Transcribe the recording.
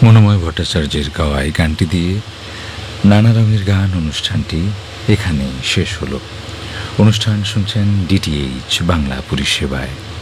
মনোময় ভট্টাচার্যের গাওয়া এই গানটি দিয়ে নানা রঙের গান অনুষ্ঠানটি এখানেই শেষ হলো। অনুষ্ঠান শুনছেন ডিটিএইচ বাংলা পরিষেবায়।